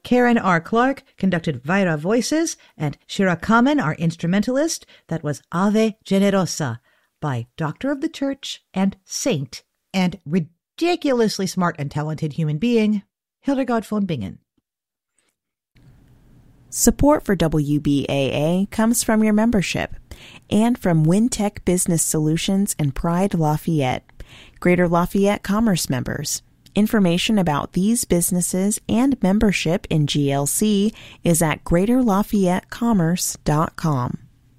Karen R. Clark conducted Vaira Voices, and Shira Kamen, our instrumentalist. That was Ave Generosa by Doctor of the Church and Saint and ridiculously smart and talented human being, Hildegard von Bingen. Support for WBAA comes from your membership and from Wintech Business Solutions and Pride Lafayette, Greater Lafayette Commerce members. Information about these businesses and membership in GLC is at greaterlafayetteCommerce.com.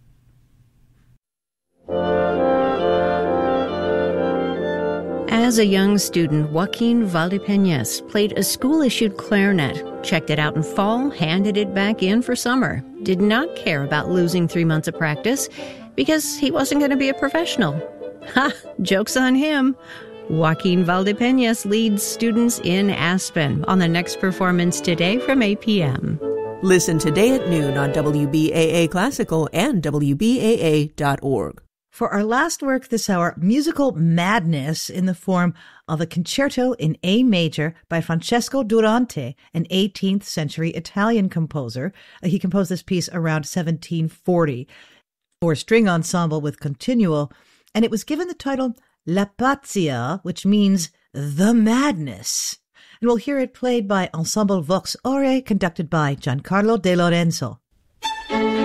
As a young student, Joaquin Valdepeñas played a school-issued clarinet, checked it out in fall, handed it back in for summer. Did not care about losing 3 months of practice because he wasn't going to be a professional. Ha! Joke's on him. Joaquin Valdepeñas leads students in Aspen on the next performance today from 8 p.m. Listen today at noon on WBAA Classical and WBAA.org. For our last work this hour, musical madness in the form of a concerto in A major by Francesco Durante, an 18th century Italian composer. He composed this piece around 1740 for string ensemble with continuo, and it was given the title La Pazzia, which means the madness. And we'll hear it played by Ensemble Vox Ore, conducted by Giancarlo De Lorenzo.